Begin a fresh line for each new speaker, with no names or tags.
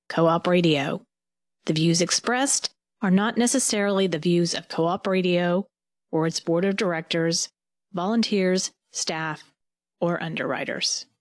Co-op Radio. The views expressed are not necessarily the views of Co-op Radio or its board of directors, volunteers, staff, or underwriters.